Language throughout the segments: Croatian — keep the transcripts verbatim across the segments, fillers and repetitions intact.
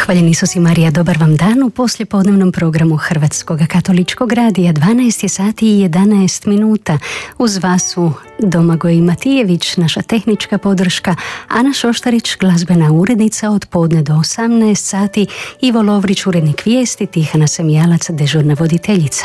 Hvaljen Isus i Marija, dobar vam dan u poslijepodnevnom programu Hrvatskog katoličkog radija. dvanaest je sati i jedanaest minuta. Uz vas su Domagoj Matijević, naša tehnička podrška, Ana Šoštarić, glazbena urednica od podne do osamnaest sati, Ivo Lovrić, urednik vijesti, Tihana Semijalac, dežurna voditeljica.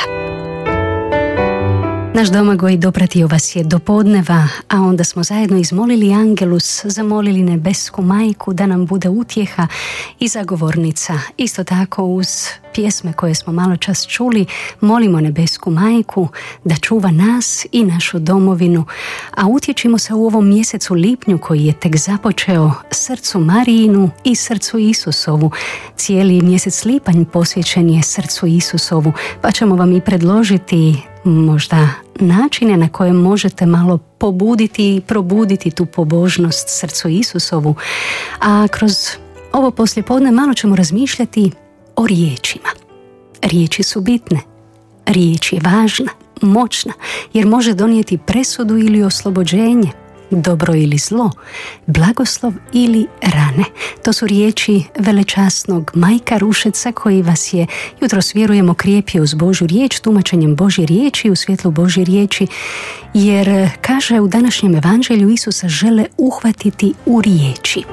Naš Domagoj dopratio vas je do podneva, a onda smo zajedno izmolili Angelus, zamolili nebesku majku da nam bude utjeha i zagovornica. Isto tako uz pjesme koje smo malo čas čuli, molimo nebesku majku da čuva nas i našu domovinu, a utječimo se u ovom mjesecu lipnju koji je tek započeo srcu Marijinu i srcu Isusovu. Cijeli mjesec lipanj posvećen je srcu Isusovu, pa ćemo vam i predložiti možda načine na koje možete malo pobuditi i probuditi tu pobožnost srcu Isusovu. A kroz ovo poslijepodne malo ćemo razmišljati o riječima. Riječi su bitne. Riječ je važna, moćna, jer može donijeti presudu ili oslobođenje, dobro ili zlo, blagoslov ili rane. To su riječi velečasnog majka Rušeca koji vas je jutros, vjerujemo, krijepio uz Božju riječ, tumačenjem Božje riječi u svjetlu Božje riječi, jer kaže u današnjem evanđelju Isusa žele uhvatiti u riječi.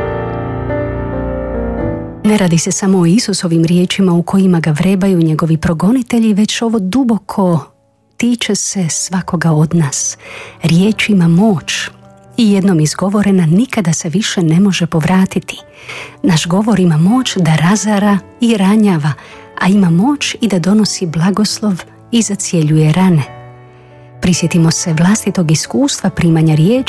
Ne radi se samo o Isusovim riječima u kojima ga vrebaju njegovi progonitelji, već ovo duboko tiče se svakoga od nas. Riječ ima moć i jednom izgovorena nikada se više ne može povratiti. Naš govor ima moć da razara i ranjava, a ima moć i da donosi blagoslov i zacjeljuje rane. Prisjetimo se vlastitog iskustva primanja riječi